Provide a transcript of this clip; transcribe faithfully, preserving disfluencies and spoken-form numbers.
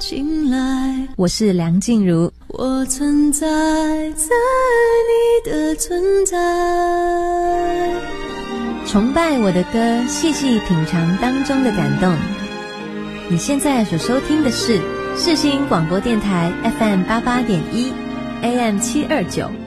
进来， 我是梁静茹， 我存在在你的存在。 崇拜我的歌，细细品尝当中的感动。你现在所收听的是世新广播电台 F M 八八点一 A M 七二九。